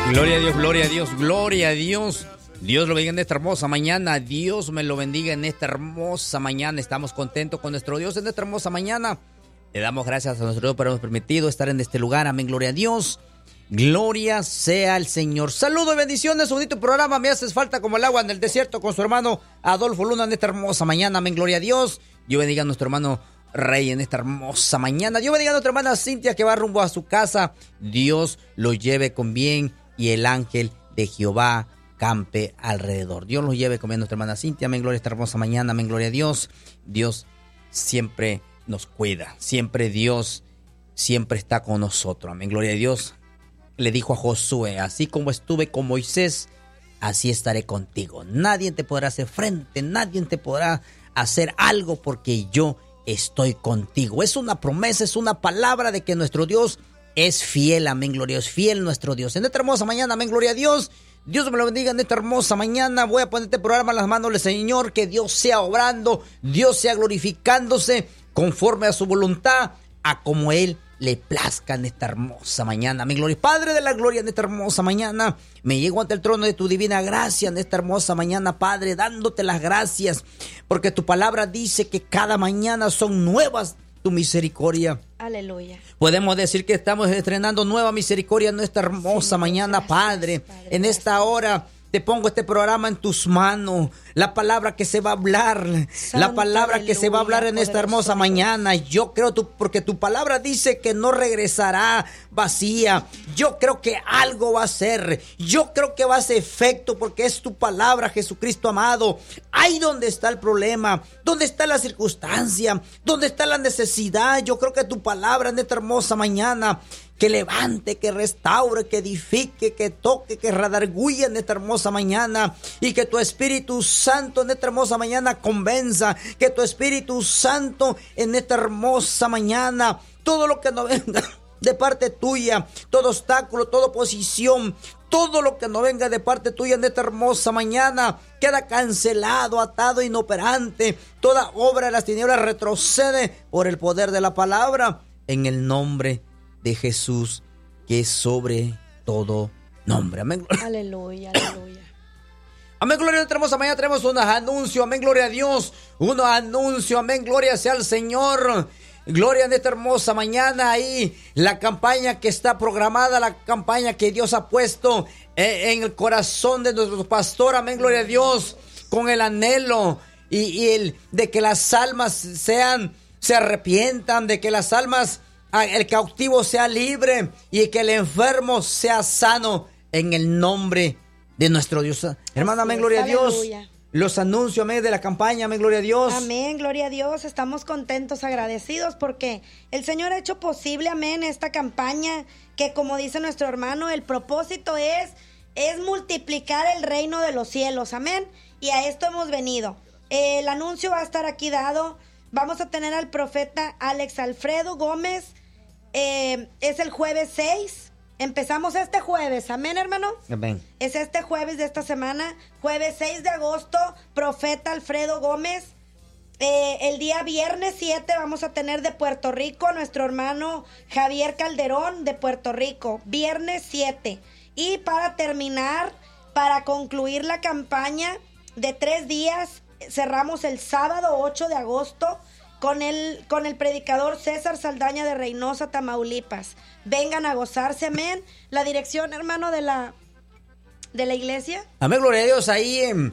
Gloria a Dios, gloria a Dios, gloria a Dios. Dios lo bendiga en esta hermosa mañana. Dios me lo bendiga en esta hermosa mañana. Estamos contentos con nuestro Dios en esta hermosa mañana. Le damos gracias a nuestro Dios por habernos permitido estar en este lugar. Amén, gloria a Dios. Gloria sea al Señor. Saludos y bendiciones, bonito programa. Me haces falta como el agua en el desierto con su hermano Adolfo Luna en esta hermosa mañana. Amén, gloria a Dios. Dios bendiga a nuestro hermano Rey en esta hermosa mañana. Dios bendiga a nuestra hermana Cintia que va rumbo a su casa. Dios lo lleve con bien y el ángel de Jehová campe alrededor. Dios los lleve con bien a nuestra hermana Cintia. Amén, gloria a esta hermosa mañana. Amén, gloria a Dios. Dios siempre nos cuida. Siempre Dios siempre está con nosotros. Amén, gloria a Dios. Le dijo a Josué, así como estuve con Moisés, así estaré contigo. Nadie te podrá hacer frente, nadie te podrá hacer algo porque yo estoy contigo. Es una promesa, es una palabra de que nuestro Dios es fiel. Amén, gloria a Dios, fiel nuestro Dios. En esta hermosa mañana, amén, gloria a Dios. Dios me lo bendiga en esta hermosa mañana. Voy a poner este programa en las manos del Señor. Que Dios sea obrando, Dios sea glorificándose conforme a su voluntad, a como Él le plazca en esta hermosa mañana. Amén, gloria. Padre de la gloria, en esta hermosa mañana me llego ante el trono de tu divina gracia en esta hermosa mañana, Padre, dándote las gracias, porque tu palabra dice que cada mañana son nuevas tu misericordia. Aleluya. Podemos decir que estamos estrenando nueva misericordia en nuestra hermosa mañana, Padre. En esta hora te pongo este programa en tus manos. La palabra que se va a hablar. La palabra que se va a hablar en esta hermosa mañana. Yo creo porque tu palabra dice que no regresará vacía. Yo creo que algo va a ser. Yo creo que va a hacer efecto porque es tu palabra, Jesucristo amado. Ahí donde está el problema, donde está la circunstancia, donde está la necesidad. Yo creo que tu palabra en esta hermosa mañana que levante, que restaure, que edifique, que toque, que redarguya en esta hermosa mañana. Y que tu Espíritu Santo en esta hermosa mañana convenza. Que tu Espíritu Santo en esta hermosa mañana, todo lo que no venga de parte tuya, todo obstáculo, toda oposición, todo lo que no venga de parte tuya en esta hermosa mañana, queda cancelado, atado, inoperante. Toda obra de las tinieblas retrocede por el poder de la palabra. En el nombre de Jesús, que es sobre todo nombre. Amén. Aleluya, aleluya. Amén, gloria a Dios. Hermosa mañana tenemos unos anuncios. Amén, gloria a Dios. Unos anuncios. Amén, gloria sea al Señor. Gloria en esta hermosa mañana. Ahí la campaña que está programada, la campaña que Dios ha puesto en el corazón de nuestro pastor. Amén, gloria a Dios. Con el anhelo y el de que las almas se arrepientan, de que las almas, el cautivo sea libre y que el enfermo sea sano en el nombre de nuestro Dios. Hermana, amén, gloria a Dios. Aleluya. Los anuncios, amén, de la campaña, amén, gloria a Dios. Amén, gloria a Dios. Estamos contentos, agradecidos porque el Señor ha hecho posible, amén, esta campaña que, como dice nuestro hermano, el propósito es multiplicar el reino de los cielos, amén. Y a esto hemos venido. El anuncio va a estar aquí dado. Vamos a tener al profeta Alex Alfredo Gómez. Es el jueves 6. Empezamos este jueves, amén, hermano. Amén. Es este jueves de esta semana, jueves 6 de agosto, profeta Alfredo Gómez. El día viernes 7 vamos a tener de Puerto Rico a nuestro hermano Javier Calderón de Puerto Rico, viernes 7. Y para terminar, para concluir la campaña de 3 días, cerramos el sábado 8 de agosto con el predicador César Saldaña de Reynosa, Tamaulipas. Vengan a gozarse, amén. La dirección, hermano, de la iglesia. Amén, gloria a Dios. Ahí en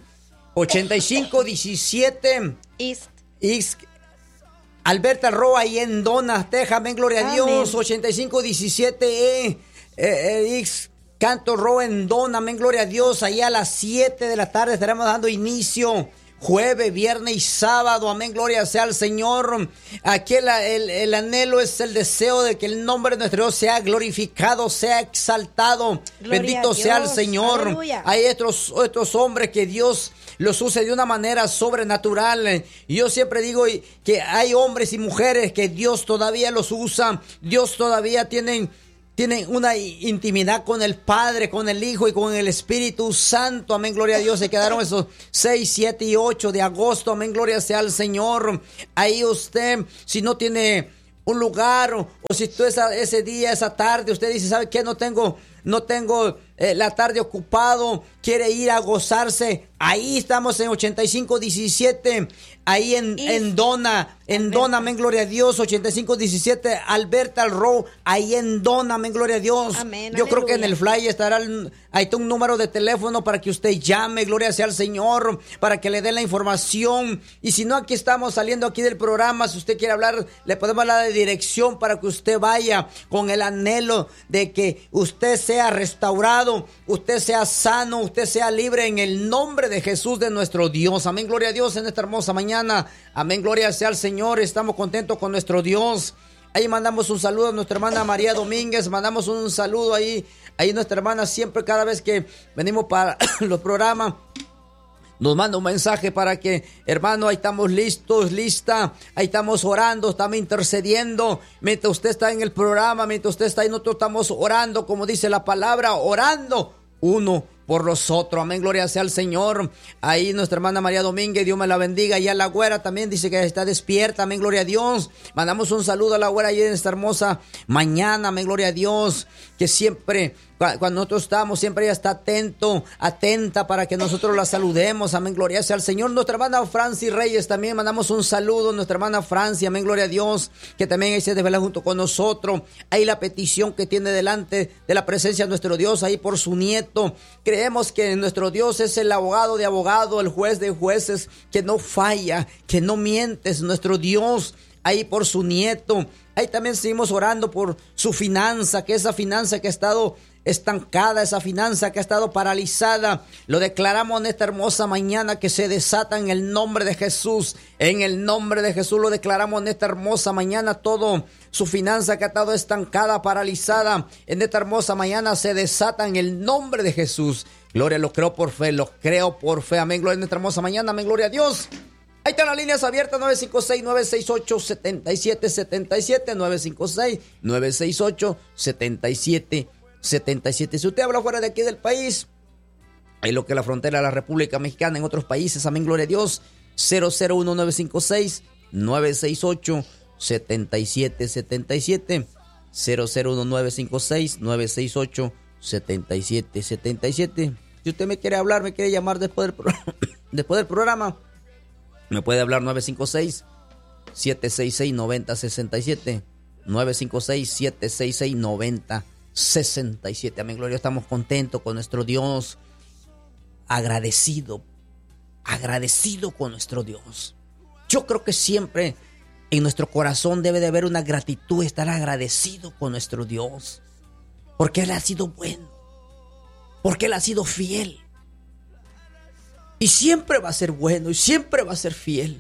8517 East Alberta Roa, ahí en Donas, Texas. Amén, gloria a Dios. 8517 East Canto Roa en Donas. Amén, gloria a Dios. Ahí a las 7 de la tarde estaremos dando inicio. Jueves, viernes y sábado, amén, gloria sea al Señor. Aquí el anhelo es el deseo de que el nombre de nuestro Dios sea glorificado, sea exaltado. Gloria bendito sea el Señor. Aleluya. Hay otros hombres que Dios los usa de una manera sobrenatural. Y yo siempre digo que hay hombres y mujeres que Dios todavía los usa. Dios todavía tienen una intimidad con el Padre, con el Hijo y con el Espíritu Santo. Amén, gloria a Dios. Se quedaron esos 6, 7 y 8 de agosto. Amén, gloria sea al Señor. Ahí usted, si no tiene un lugar o si tú ese día, esa tarde, usted dice, ¿sabe qué? No tengo no tengo la tarde ocupado, quiere ir a gozarse, ahí estamos en 8517, ahí en Dona, amén, gloria a Dios, 8517, Alberta Road, ahí en Dona, amén, gloria a Dios. Amén, yo creo aleluya. que en el flyer estará, ahí está un número de teléfono para que usted llame, gloria sea al Señor, para que le den la información. Y si no, aquí estamos saliendo aquí del programa, si usted quiere hablar, le podemos hablar de dirección para que usted vaya con el anhelo de que usted sea restaurado, usted sea sano, usted sea libre en el nombre de Jesús de nuestro Dios. Amén, gloria a Dios en esta hermosa mañana. Amén, gloria sea al Señor. Estamos contentos con nuestro Dios. Ahí mandamos un saludo a nuestra hermana María Domínguez, mandamos un saludo ahí nuestra hermana siempre, cada vez que venimos para los programas, nos manda un mensaje para que, hermano, ahí estamos listos, lista, ahí estamos orando, estamos intercediendo, mientras usted está en el programa, mientras usted está ahí, nosotros estamos orando, como dice la palabra, orando uno por los otros. Amén, gloria sea al Señor. Ahí nuestra hermana María Domínguez, Dios me la bendiga. Y a la güera también dice que está despierta. Amén, gloria a Dios. Mandamos un saludo a la güera ahí en esta hermosa mañana. Amén, gloria a Dios. Que siempre, cuando nosotros estamos, siempre ella está atenta para que nosotros la saludemos. Amén, gloria sea al Señor. Nuestra hermana Francis Reyes también mandamos un saludo. Nuestra hermana Francia, amén, gloria a Dios. Que también ahí se desvela junto con nosotros. Ahí la petición que tiene delante de la presencia de nuestro Dios, ahí por su nieto. Creemos que nuestro Dios es el abogado de abogados, el juez de jueces, que no falla, que no mientes. Nuestro Dios, ahí por su nieto. Ahí también seguimos orando por su finanza, que esa finanza que ha estado estancada, esa finanza que ha estado paralizada, lo declaramos en esta hermosa mañana que se desata en el nombre de Jesús. En el nombre de Jesús lo declaramos en esta hermosa mañana. Todo su finanza que ha estado estancada, paralizada, en esta hermosa mañana se desata en el nombre de Jesús. Gloria, lo creo por fe, amén, gloria en esta hermosa mañana, amén, gloria a Dios. Ahí están las líneas abiertas, 956-968-7777, 956-968-7777. Si usted habla fuera de aquí del país, ahí lo que es la frontera de la República Mexicana, en otros países, amén, gloria a Dios, 001-956-968-7777, 001-956-968-7777. Si usted me quiere hablar, me quiere llamar después del programa, me puede hablar 956-766-9067, 956-766-9067. Amén, gloria, estamos contentos con nuestro Dios, agradecido con nuestro Dios. Yo creo que siempre en nuestro corazón debe de haber una gratitud, estar agradecido con nuestro Dios, porque Él ha sido bueno, porque Él ha sido fiel. Y siempre va a ser bueno y siempre va a ser fiel.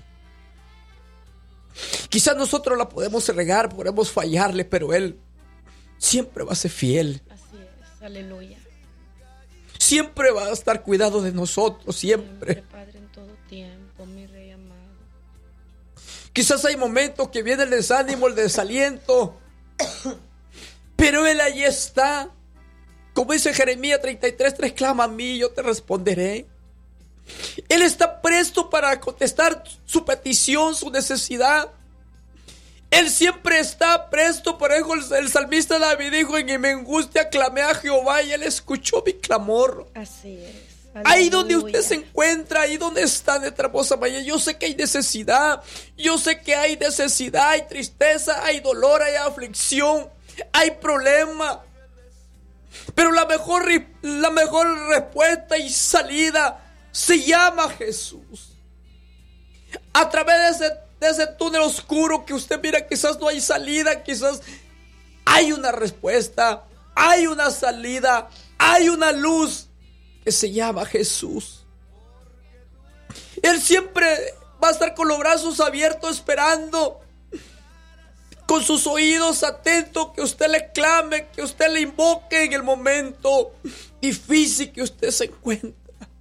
Quizás nosotros la podemos regar, podemos fallarle, pero Él siempre va a ser fiel. Así es, aleluya. Siempre va a estar cuidado de nosotros, siempre. Padre, en todo tiempo, mi Rey amado. Quizás hay momentos que viene el desánimo, el desaliento, pero Él allí está. Como dice Jeremías 33:3, clama a mí, yo te responderé. Él está presto para contestar su petición, su necesidad. Él siempre está presto. Por eso el salmista David dijo: en mi angustia clamé a Jehová y Él escuchó mi clamor. Así es. Ahí donde usted se encuentra, ahí donde está en esta hermosa mañana, yo sé que hay necesidad, hay tristeza, hay dolor, hay aflicción, hay problema. Pero la mejor respuesta y salida se llama Jesús. A través de ese túnel oscuro que usted mira, quizás no hay salida, quizás hay una respuesta, hay una salida, hay una luz que se llama Jesús. Él siempre va a estar con los brazos abiertos esperando, con sus oídos atentos, que usted le clame, que usted le invoque en el momento difícil que usted se encuentra.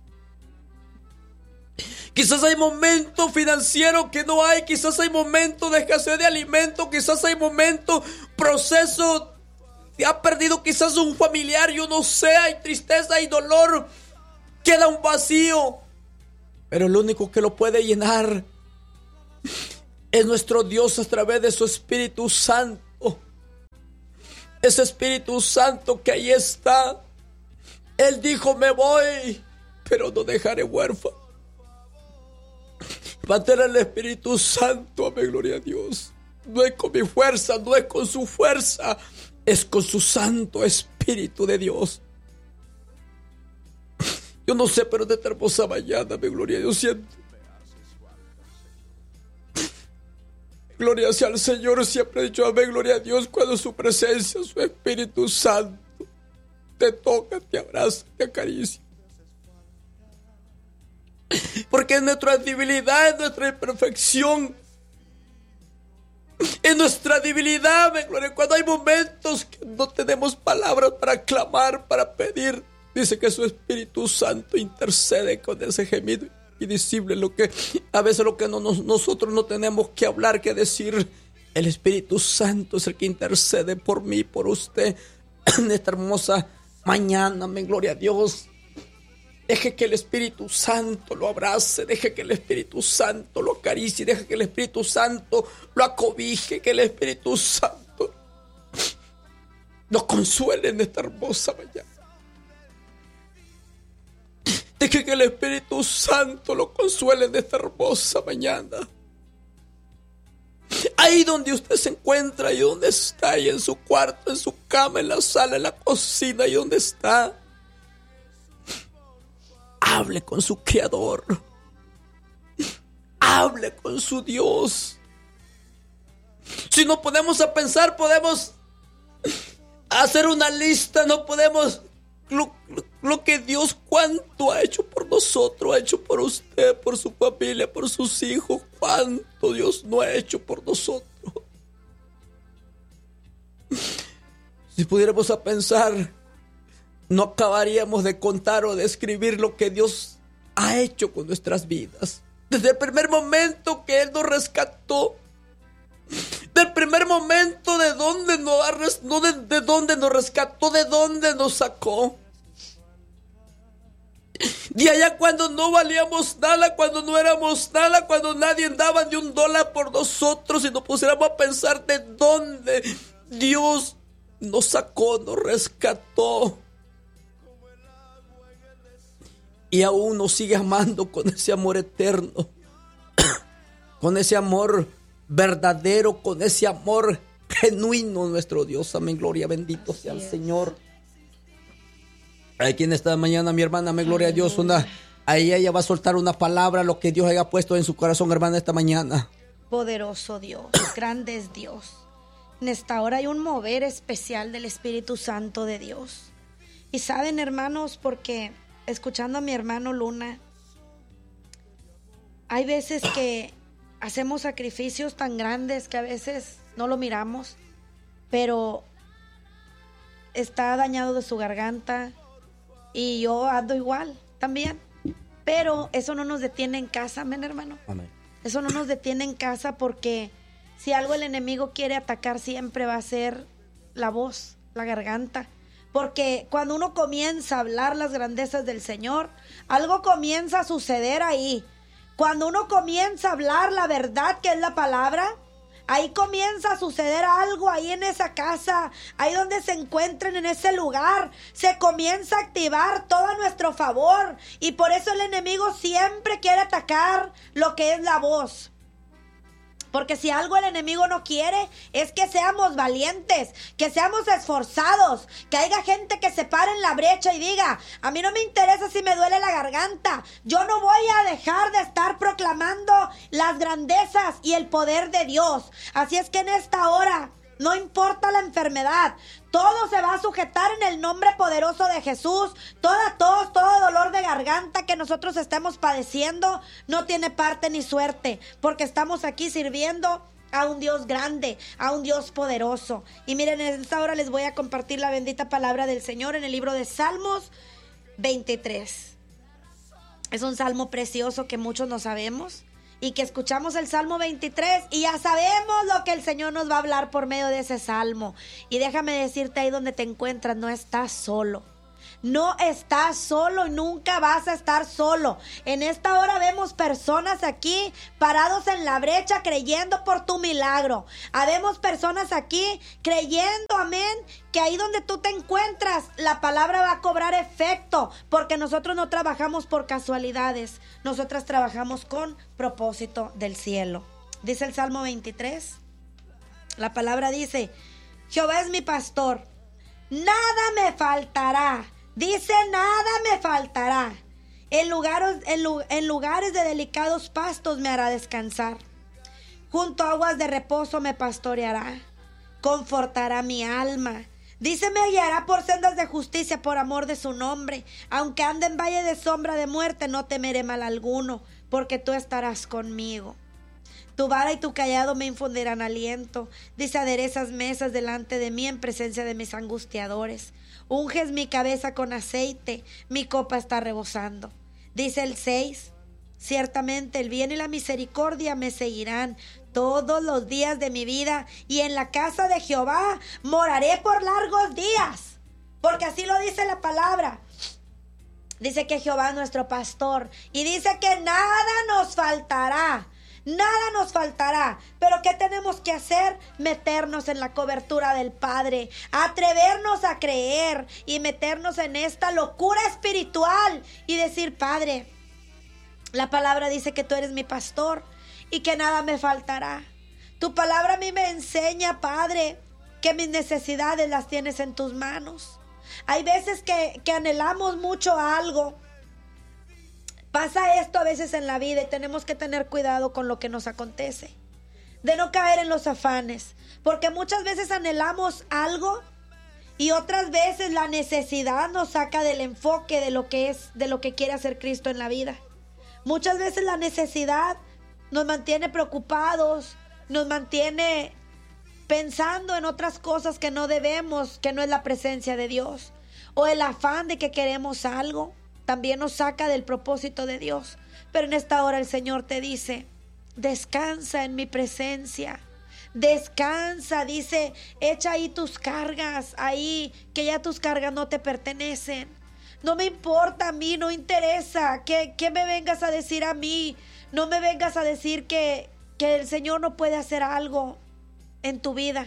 Quizás hay momentos financieros que no hay, quizás hay momentos de escasez de alimentos, quizás hay momentos, procesos, ha perdido quizás un familiar, yo no sé, hay tristeza, hay dolor, queda un vacío, pero el único que lo puede llenar es nuestro Dios a través de su Espíritu Santo. ese Espíritu Santo que ahí está. Él dijo: me voy, pero no dejaré huérfano. Va a tener el Espíritu Santo, amén, gloria a Dios. No es con mi fuerza, no es con su fuerza, es con su Santo Espíritu de Dios. Yo no sé, pero de esta hermosa mañana, amén, gloria a Dios, siento. Gloria sea al Señor, siempre he dicho amén, gloria a Dios, cuando su presencia, su Espíritu Santo te toca, te abraza, te acaricia. Porque en nuestra debilidad, en nuestra imperfección, en nuestra debilidad, amén, gloria, cuando hay momentos que no tenemos palabras para clamar, para pedir, dice que su Espíritu Santo intercede con ese gemido indecible, lo que a veces lo que nosotros no tenemos que hablar, que decir. El Espíritu Santo es el que intercede por mí, por usted, en esta hermosa mañana, amén, gloria a Dios. Deje que el Espíritu Santo lo abrace, deje que el Espíritu Santo lo acaricie, deje que el Espíritu Santo lo acobije, que el Espíritu Santo nos consuele en esta hermosa mañana. Deje que el Espíritu Santo lo consuele en esta hermosa mañana. Ahí donde usted se encuentra, ahí donde está, ahí en su cuarto, en su cama, en la sala, en la cocina, ahí donde está. Hable con su Creador. Hable con su Dios. Si nos ponemos a pensar, podemos hacer una lista, no podemos... Lo que Dios cuánto ha hecho por nosotros, ha hecho por usted, por su familia, por sus hijos, cuánto Dios no ha hecho por nosotros. Si pudiéramos a pensar, no acabaríamos de contar o de escribir lo que Dios ha hecho con nuestras vidas. Desde el primer momento que Él nos rescató, del primer momento de dónde de dónde nos rescató, de dónde nos sacó. De allá cuando no valíamos nada, cuando no éramos nada, cuando nadie daba ni $1 por nosotros, y nos pusiéramos a pensar de dónde Dios nos sacó, nos rescató. Y aún nos sigue amando con ese amor eterno, con ese amor verdadero, con ese amor genuino, nuestro Dios. Amén, gloria, bendito sea el Señor. Hay quien esta mañana, mi hermana, amén, gloria a Dios, ahí ella va a soltar una palabra, lo que Dios haya puesto en su corazón, hermana, esta mañana. Poderoso Dios, grande es Dios. En esta hora hay un mover especial del Espíritu Santo de Dios. Y saben, hermanos, porque escuchando a mi hermano Luna, hay veces que hacemos sacrificios tan grandes que a veces no lo miramos, pero está dañado de su garganta y yo ando igual también, pero eso no nos detiene en casa, amén, hermano. Amén. Eso no nos detiene en casa, porque si algo el enemigo quiere atacar siempre va a ser la voz, la garganta. Porque cuando uno comienza a hablar las grandezas del Señor, algo comienza a suceder ahí. Cuando uno comienza a hablar la verdad, que es la palabra, ahí comienza a suceder algo ahí en esa casa, ahí donde se encuentren, en ese lugar, se comienza a activar todo a nuestro favor. Y por eso el enemigo siempre quiere atacar lo que es la voz. Porque si algo el enemigo no quiere, es que seamos valientes, que seamos esforzados, que haya gente que se pare en la brecha y diga: a mí no me interesa si me duele la garganta, yo no voy a dejar de estar proclamando las grandezas y el poder de Dios. Así es que en esta hora, no importa la enfermedad, todo se va a sujetar en el nombre poderoso de Jesús. Toda tos, todo dolor de garganta que nosotros estemos padeciendo no tiene parte ni suerte, porque estamos aquí sirviendo a un Dios grande, a un Dios poderoso. Y miren, en esta hora les voy a compartir la bendita palabra del Señor en el libro de Salmos 23. Es un salmo precioso que muchos no sabemos, y que escuchamos el Salmo 23 y ya sabemos lo que el Señor nos va a hablar por medio de ese salmo. Y déjame decirte, ahí donde te encuentras, no estás solo. No estás solo y nunca vas a estar solo. En esta hora vemos personas aquí parados en la brecha creyendo por tu milagro. Habemos personas aquí creyendo, amén, que ahí donde tú te encuentras la palabra va a cobrar efecto, porque nosotros no trabajamos por casualidades. Nosotras trabajamos con propósito del cielo. Dice el Salmo 23. La palabra dice: Jehová es mi pastor, nada me faltará. Dice, nada me faltará. En lugares de delicados pastos me hará descansar. Junto a aguas de reposo me pastoreará. Confortará mi alma. Dice, me guiará por sendas de justicia por amor de su nombre. Aunque ande en valle de sombra de muerte, no temeré mal alguno, porque tú estarás conmigo. Tu vara y tu callado me infundirán aliento. Dice, aderezas mesas delante de mí en presencia de mis angustiadores. Unges mi cabeza con aceite, mi copa está rebosando. Dice el 6, ciertamente el bien y la misericordia me seguirán todos los días de mi vida, y en la casa de Jehová moraré por largos días, porque así lo dice la palabra. Dice que Jehová es nuestro pastor, y dice que nada nos faltará. Nada nos faltará. Pero ¿qué tenemos que hacer? Meternos en la cobertura del Padre, atrevernos a creer y meternos en esta locura espiritual y decir: Padre, la palabra dice que tú eres mi pastor y que nada me faltará. Tu palabra a mí me enseña, Padre, que mis necesidades las tienes en tus manos. Hay veces que anhelamos mucho algo. Pasa esto a veces en la vida y tenemos que tener cuidado con lo que nos acontece, de no caer en los afanes, porque muchas veces anhelamos algo y otras veces la necesidad nos saca del enfoque de lo que quiere hacer Cristo en la vida. Muchas veces la necesidad nos mantiene preocupados, nos mantiene pensando en otras cosas que no debemos, que no es la presencia de Dios, o el afán de que queremos algo. También nos saca del propósito de Dios. Pero en esta hora el Señor te dice: descansa en mi presencia. Descansa, dice, echa ahí tus cargas, ahí que ya tus cargas no te pertenecen. No me importa a mí, no interesa que me vengas a decir a mí. No me vengas a decir que el Señor no puede hacer algo en tu vida.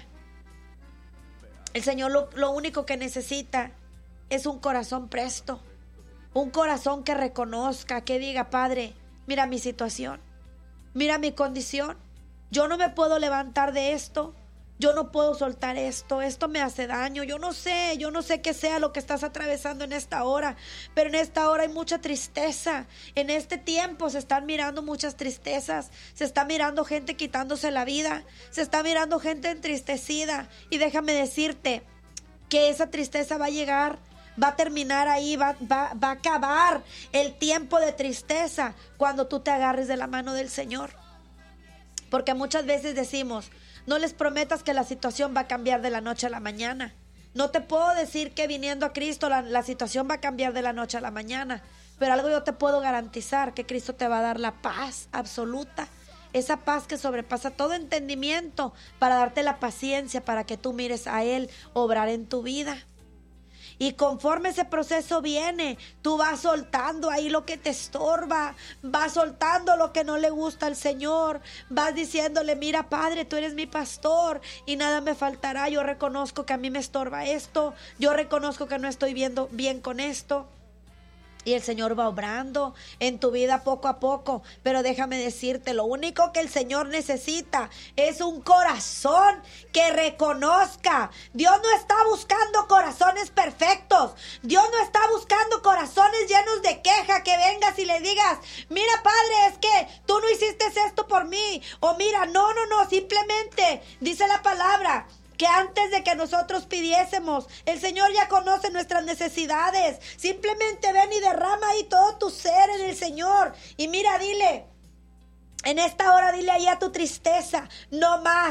El Señor lo único que necesita es un corazón presto. Un corazón que reconozca, que diga: Padre, mira mi situación, mira mi condición. Yo no me puedo levantar de esto, yo no puedo soltar esto me hace daño. Yo no sé qué sea lo que estás atravesando en esta hora, pero en esta hora hay mucha tristeza. En este tiempo se están mirando muchas tristezas, se está mirando gente quitándose la vida, se está mirando gente entristecida. Y déjame decirte que esa tristeza va a llegar, va a terminar ahí, va a acabar el tiempo de tristeza cuando tú te agarres de la mano del Señor. Porque muchas veces decimos: no les prometas que la situación va a cambiar de la noche a la mañana. No te puedo decir que viniendo a Cristo la situación va a cambiar de la noche a la mañana, pero algo yo te puedo garantizar: que Cristo te va a dar la paz absoluta, esa paz que sobrepasa todo entendimiento, para darte la paciencia para que tú mires a Él obrar en tu vida. Y conforme ese proceso viene, tú vas soltando ahí lo que te estorba, vas soltando lo que no le gusta al Señor, vas diciéndole: mira, Padre, tú eres mi pastor y nada me faltará. Yo reconozco que a mí me estorba esto, yo reconozco que no estoy viendo bien con esto. Y el Señor va obrando en tu vida poco a poco. Pero déjame decirte, lo único que el Señor necesita es un corazón que reconozca. Dios no está buscando corazones perfectos. Dios no está buscando corazones llenos de queja, que vengas y le digas: mira, Padre, es que tú no hiciste esto por mí. O mira, no, simplemente dice la palabra que antes de que nosotros pidiésemos, el Señor ya conoce nuestras necesidades. Simplemente ven y derrama ahí todo tu ser en el Señor. Y mira, dile, en esta hora, dile ahí a tu tristeza: no más.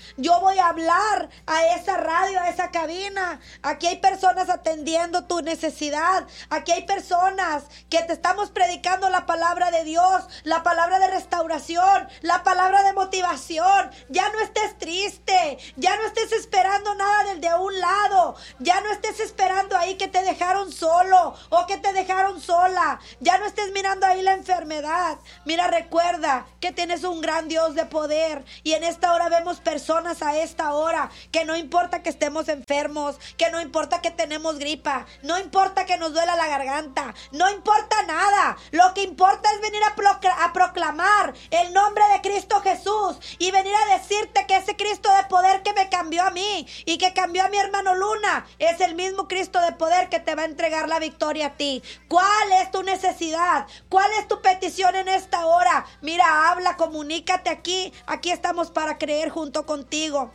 Yo voy a hablar a esa radio, a esa cabina. Aquí hay personas atendiendo tu necesidad. Aquí hay personas que te estamos predicando la palabra de Dios, la palabra de restauración, la palabra de motivación. Ya no estés triste, ya no estés esperando nada del de un lado, ya no estés esperando ahí que te dejaron solo o que te dejaron sola, ya no estés mirando ahí la enfermedad. Mira, recuerda que tienes un gran Dios de poder, y en esta hora vemos personas a esta hora que no importa que estemos enfermos, que no importa que tenemos gripa, no importa que nos duela la garganta, no importa nada. Lo que importa es venir a proclamar el nombre de Cristo Jesús y venir a decirte que ese Cristo de poder que me cambió a mí y que cambió a mi hermano Luna es el mismo Cristo de poder que te va a entregar la victoria a ti. ¿Cuál es tu necesidad? ¿Cuál es tu petición en esta hora? Mira, habla, comunícate aquí. Aquí estamos para creer junto contigo.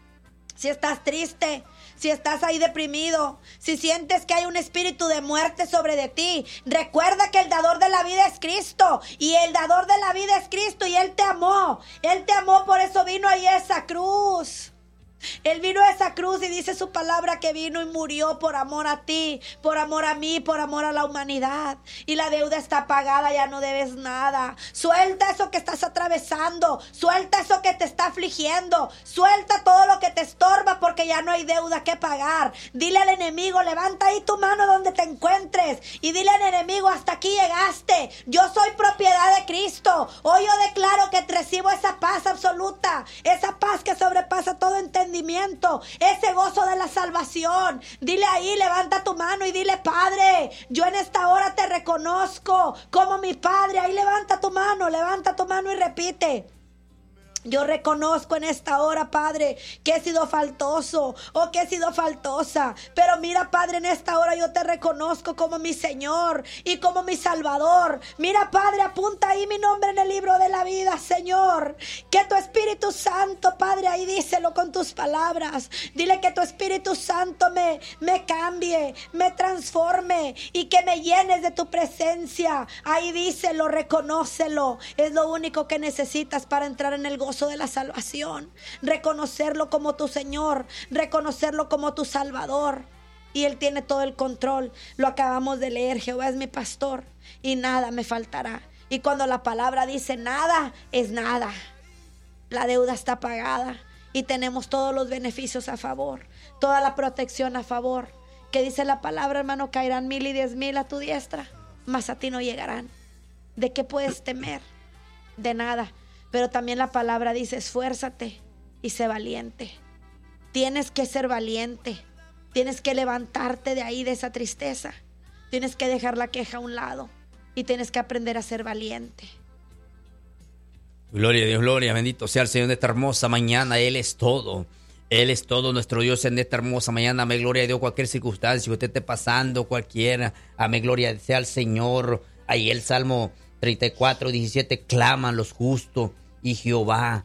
Si estás triste, si estás ahí deprimido, si sientes que hay un espíritu de muerte sobre de ti, recuerda que el dador de la vida es Cristo, y el dador de la vida es Cristo, y Él te amó, por eso vino ahí a esa cruz. Él vino a esa cruz y dice su palabra que vino y murió por amor a ti, por amor a mí, por amor a la humanidad. Y la deuda está pagada, ya no debes nada. Suelta eso que estás atravesando, suelta eso que te está afligiendo, suelta todo lo que te estorba, porque ya no hay deuda que pagar. Dile al enemigo, levanta ahí tu mano donde te encuentres y dile al enemigo, hasta aquí llegaste. Yo soy propiedad de Cristo. Hoy yo declaro que recibo esa paz absoluta, esa paz que sobrepasa todo entendimiento, ese gozo de la salvación. Dile ahí, levanta tu mano y dile, Padre, yo en esta hora te reconozco como mi Padre. Ahí levanta tu mano y repite: yo reconozco en esta hora, Padre, que he sido faltoso o que he sido faltosa. Pero mira, Padre, en esta hora yo te reconozco como mi Señor y como mi Salvador. Mira, Padre, apunta ahí mi nombre en el libro de la vida, Señor. Que tu Espíritu Santo, Padre, ahí díselo con tus palabras. Dile que tu Espíritu Santo me cambie, me transforme y que me llenes de tu presencia. Ahí díselo, reconócelo. Es lo único que necesitas para entrar en el gozo de la salvación. Reconocerlo como tu Señor, reconocerlo como tu Salvador, y Él tiene todo el control. Lo acabamos de leer: Jehová es mi pastor y nada me faltará. Y cuando la palabra dice nada, es nada. La deuda está pagada y tenemos todos los beneficios a favor, toda la protección a favor. Que dice la palabra, hermano, caerán 1000 y 10,000 a tu diestra, mas a ti no llegarán. ¿De qué puedes temer? De nada. Pero también la palabra dice: esfuérzate y sé valiente. Tienes que ser valiente. Tienes que levantarte de ahí, de esa tristeza. Tienes que dejar la queja a un lado y tienes que aprender a ser valiente. Gloria a Dios, gloria, bendito sea el Señor en esta hermosa mañana. Él es todo. Él es todo, nuestro Dios, en esta hermosa mañana. Amén, gloria a Dios, cualquier circunstancia que usted esté pasando, cualquiera. Amén, gloria sea al Señor. Ahí el Salmo 34:17, claman los justos y Jehová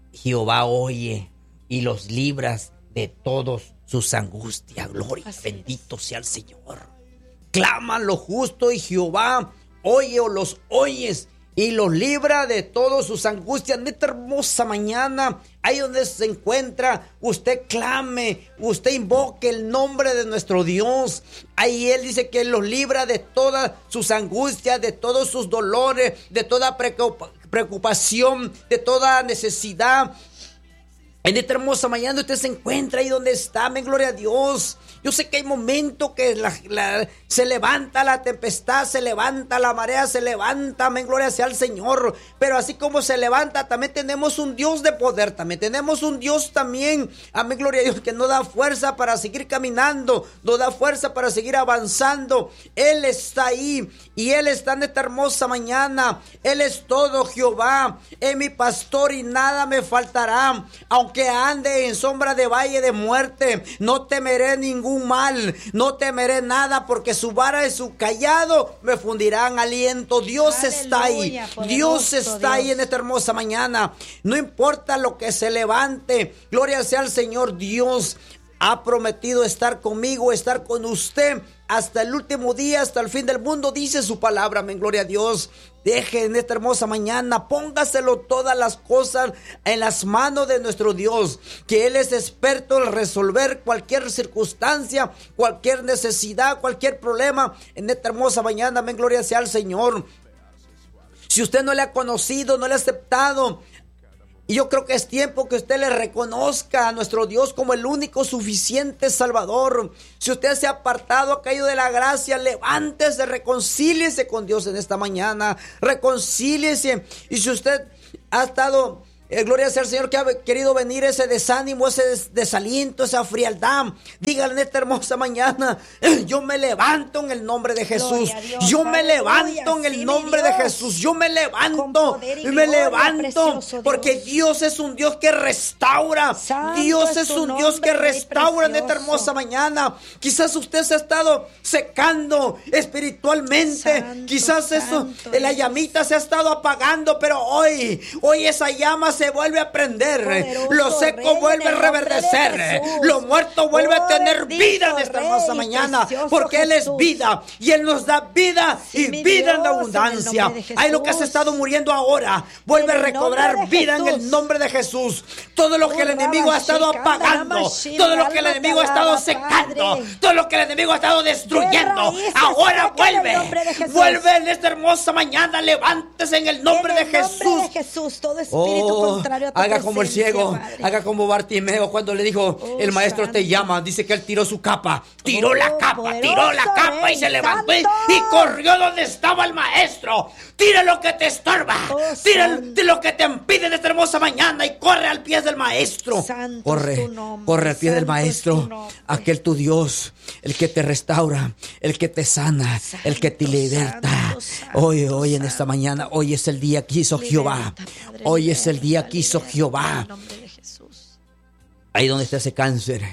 oye y los libras de todos sus angustias. Gloria, bendito sea el Señor. Claman los justos y Jehová oye o los oyes y los libra de todas sus angustias. En esta hermosa mañana, ahí donde se encuentra, usted clame, usted invoque el nombre de nuestro Dios. Ahí Él dice que los libra de todas sus angustias, de todos sus dolores, de toda preocupación, de toda necesidad. En esta hermosa mañana usted se encuentra ahí donde está, amén, gloria a Dios. Yo sé que hay momentos que se levanta la tempestad, se levanta la marea, se levanta, amén, gloria sea al Señor. Pero así como se levanta, también tenemos un Dios de poder, también tenemos un Dios también, amén, gloria a Dios, que nos da fuerza para seguir caminando, nos da fuerza para seguir avanzando. Él está ahí y Él está en esta hermosa mañana. Él es todo, Jehová es mi pastor y nada me faltará. Aunque ande en sombra de valle de muerte, no temeré ningún mal, no temeré nada, porque su vara y su callado me fundirán aliento. Dios aleluya, está ahí, Dios está ahí en esta hermosa mañana. No importa lo que se levante, gloria sea al Señor Dios. ha prometido estar conmigo, estar con usted hasta el último día, hasta el fin del mundo, dice su palabra. Amén, gloria a Dios. Deje en esta hermosa mañana, póngaselo todas las cosas en las manos de nuestro Dios, que Él es experto en resolver cualquier circunstancia, cualquier necesidad, cualquier problema. En esta hermosa mañana, amén, gloria sea al Señor. Si usted no le ha conocido, no le ha aceptado, y yo creo que es tiempo que usted le reconozca a nuestro Dios como el único suficiente Salvador. Si usted se ha apartado, ha caído de la gracia, levántese, reconcíliese con Dios en esta mañana. Reconcíliese. Y si usted ha estado, gloria sea al Señor, que ha querido venir ese desánimo, ese desaliento, esa frialdad, dígale en esta hermosa mañana: yo me levanto en el nombre de Jesús. Dios, yo me levanto en el nombre de Jesús. Yo me levanto. Me levanto porque Dios es un Dios que restaura. Santo Dios es es tu un Dios que nombre, restaura en esta precioso. hermosa mañana. Quizás usted se ha estado secando espiritualmente. Santo, Quizás santo la eres. llamita se ha estado apagando, pero hoy esa llama se vuelve a prender. Poderoso Lo seco Rey, vuelve a en el nombre de reverdecer. Jesús. Lo muerto vuelve a tener Bendito vida en esta hermosa Rey, mañana, precioso porque Él es Jesús. vida y Él nos da vida, Sí, y mi vida en Dios, abundancia. en el nombre de Hay lo que has Jesús. estado muriendo ahora, vuelve a En el recobrar nombre de vida en el Jesús. nombre de Jesús. Todo lo que el enemigo ha estado apagando, todo lo que el enemigo ha estado secando, todo lo que el enemigo ha estado destruyendo, raíces, ahora saca en el nombre de vuelve. Jesús. Vuelve en esta hermosa mañana. Levántese en el nombre de En el Jesús. nombre de Jesús, todo espíritu contrario a tu Haga como el presencia, ciego, Padre. haga como Bartimeo cuando le dijo: el maestro te santo. llama. Dice que él tiró su capa, tiró la capa poderoso y se Rey, levantó y santo. corrió donde estaba el maestro. Tira lo que te estorba, tira santo. lo que te impide en esta hermosa mañana y corre al pie del maestro. Santo Corre, es tu nombre, corre al pie del santo es maestro, tu nombre. aquel tu Dios, el que te restaura, el que te sana, el que te Santo, liberta. santo, santo, Hoy en esta mañana, hoy es el día que hizo Jehová. Liberta, Padre, Hoy es el día liberta, que hizo liberta, Jehová. en el nombre de Jesús. Ahí donde está ese cáncer,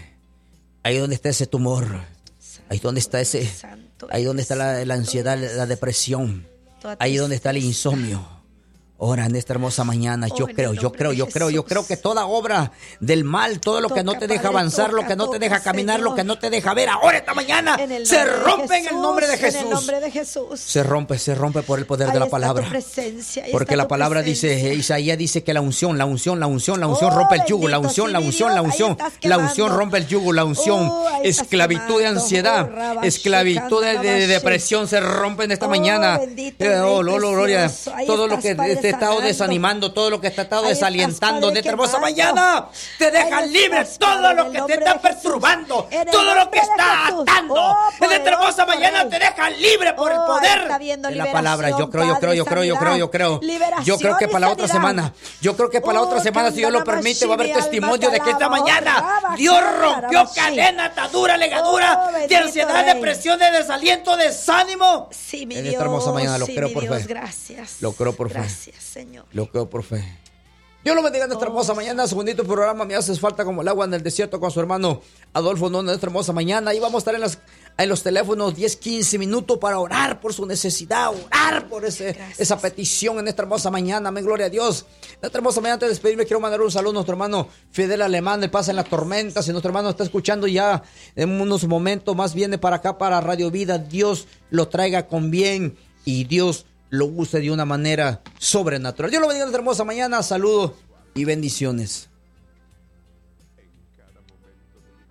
ahí donde está ese tumor, ahí donde está ahí donde está la ansiedad, la depresión, ahí donde está el insomnio. Ahora en esta hermosa mañana, yo en creo el nombre de creo que toda obra del mal, todo lo que no Toca, te deja Padre, avanzar, lo toca, que no te deja toca, caminar, Señor. lo que no te deja ver, ahora esta mañana En el se nombre de rompe en el Jesús, nombre de En el Jesús. nombre de Jesús. Se rompe por el poder Ahí de la está palabra. tu presencia, ahí Porque está la tu palabra presencia. dice, Isaías dice que la unción Oh, rompe el yugo, la unción, bendito, sí, mi Dios, ahí estás la unción quemando. rompe el yugo, la unción, Ahí estás esclavitud de quemando. ansiedad, Rabba, esclavitud de Rabba, depresión se rompe en esta mañana. bendito Rey Gloria. precioso. Ahí Todo lo estás, que Padre, te ha estado sanando. desanimando, todo lo que te ha estado Ahí estás, desalientando en Padre, esta hermosa quemando. mañana, te deja Ahí libre. estás, Todo Padre, lo en que el te nombre está de Jesús. perturbando, En el todo lo nombre que de está Jesús. atando, Oh, en esta hermosa poderoso mañana Rey. te deja libre por el Ahí poder está viendo de la palabra. Yo creo. liberación, Yo creo Liberación que y para la otra sanidad. semana, yo creo que para la otra semana, si Dios lo permite, va a haber Candana, testimonio de que esta Alma, mañana Calaba, Dios Calaba, rompió Calaba, cadena, atadura, legadura, de bendito ansiedad, Rey. depresión, de desaliento, desánimo. Sí, mi En Dios. esta hermosa mañana lo sí, creo mi por Dios, fe. Gracias. Lo creo por fe. Gracias, Señor. Lo creo por fe. Dios lo bendiga en esta hermosa mañana. Su bonito programa Me Haces Falta como el agua en el desierto con su hermano Adolfo Nona en esta hermosa mañana. Ahí vamos a estar en los teléfonos 10-15 minutos para orar por su necesidad, orar por esa petición en esta hermosa mañana. Amén, gloria a Dios. En esta hermosa mañana, antes de despedirme, quiero mandar un saludo a nuestro hermano Fidel Alemán. Él pasa en la tormenta. Si nuestro hermano está escuchando ya en unos momentos más, viene para acá, para Radio Vida. Dios lo traiga con bien y Dios lo use de una manera sobrenatural. Dios lo bendiga en esta hermosa mañana. Saludos y bendiciones.